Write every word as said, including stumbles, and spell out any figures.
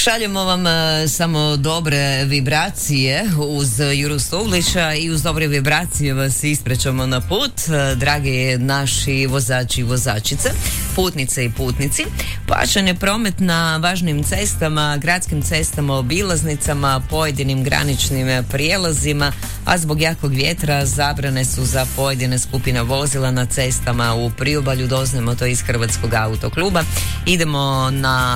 Šaljemo vam uh, samo dobre vibracije uz Juru Stublića i uz dobre vibracije vas isprećamo na put, uh, dragi naši vozači i vozačice, putnice i putnici. Plaćan je promet na važnim cestama, gradskim cestama, obilaznicama, pojedinim graničnim prijelazima, a zbog jakog vjetra zabrane su za pojedine skupine vozila na cestama u priobalju. Doznajemo to iz Hrvatskog autokluba. Idemo na